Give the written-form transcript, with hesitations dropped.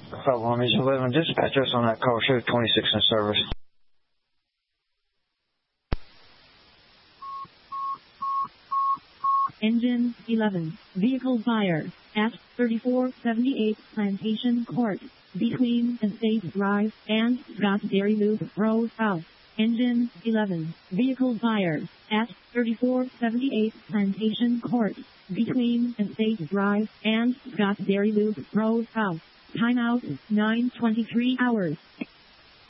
Army 11 dispatchers on that call. Show 26 in service. Engine 11, vehicle fire at 3478 Plantation Court, between State Drive and Scott Dairy Loop Road South. Engine 11, vehicle fire at 3478 Plantation Court, between State Drive and Scott Dairy Loop Road South. Timeout 9:23 hours.